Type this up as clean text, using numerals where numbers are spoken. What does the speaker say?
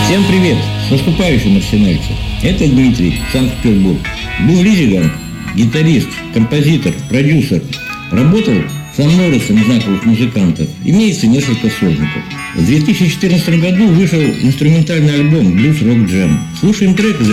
Всем привет! С наступающим, арсенальцы! Это Дмитрий, Санкт-Петербург. Был Лизиган, гитарист, композитор, продюсер. Работал со множеством знаковых музыкантов. Имеется несколько сольников. В 2014 году вышел инструментальный альбом «Blues Rock Jam». Слушаем трек из